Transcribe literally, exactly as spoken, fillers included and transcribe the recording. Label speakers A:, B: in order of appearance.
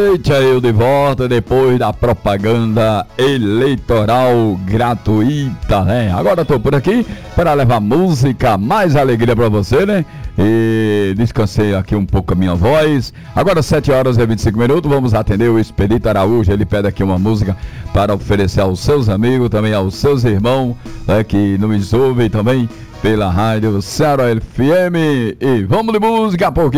A: noite, eu de volta depois da propaganda eleitoral gratuita, né? Agora tô por aqui para levar música, mais alegria para você, né? E descansei aqui um pouco a minha voz. Agora sete horas e vinte e cinco minutos, vamos atender o Expedito Araújo. Ele pede aqui uma música para oferecer aos seus amigos, também aos seus irmãos, né, que nos ouvem também pela rádio Ceará F M. E vamos de música, porque